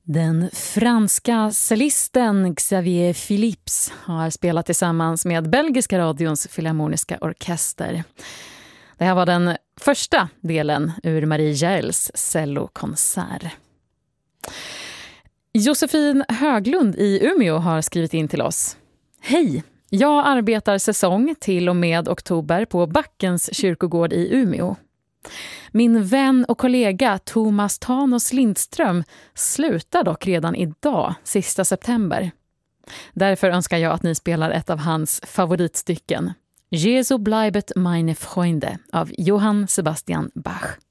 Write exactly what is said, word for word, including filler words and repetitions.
Den franska cellisten Xavier Philips har spelat tillsammans med belgiska radions filharmoniska orkester. Det här var den första delen ur Marie Jaels cellokonsert. Josefin Höglund i Umeå har skrivit in till oss. Hej! Jag arbetar säsong till och med oktober på Backens kyrkogård i Umeå. Min vän och kollega Thomas Thanos Lindström slutar dock redan idag, sista september. Därför önskar jag att ni spelar ett av hans favoritstycken, Jesu bleibet meine Freunde av Johann Sebastian Bach.